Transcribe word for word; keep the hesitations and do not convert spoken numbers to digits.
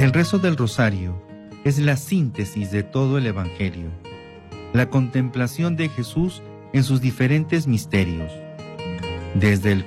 El rezo del rosario es la síntesis de todo el Evangelio, la contemplación de Jesús en sus diferentes misterios, desde el